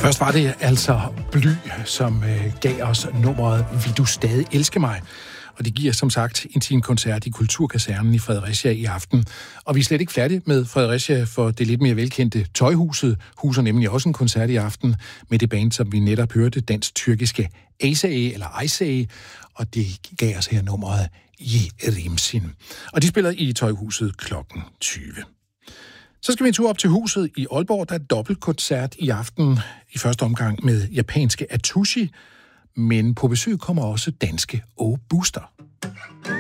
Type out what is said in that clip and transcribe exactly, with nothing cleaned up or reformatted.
Først var det altså Bly, som øh, gav os nummeret Vil du stadig elske mig? Og det giver som sagt en sin koncert i Kulturkasernen i Fredericia i aften. Og vi er slet ikke færdige med Fredericia, for det lidt mere velkendte Tøjhuset huser nemlig også en koncert i aften med det band, som vi netop hørte, dansk-tyrkiske Asae, eller Asae, og det gav os her nummeret Yerimsin. Og de spiller i Tøjhuset klokken tyve. Så skal vi en tur op til huset i Aalborg. Der er dobbeltkoncert i aften i første omgang med japanske Atsushi, men på besøg kommer også danske O Booster.